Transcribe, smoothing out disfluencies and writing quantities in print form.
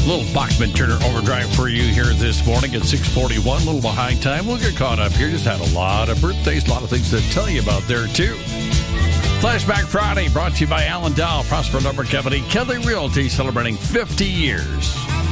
Little Bachman Turner Overdrive for you here this morning at 6:41. A little behind time. We'll get caught up here. Just had a lot of birthdays, a lot of things to tell you about there, too. Flashback Friday brought to you by Alan Dow, Prosper Lumber Company, Kelly Realty, celebrating 50 years.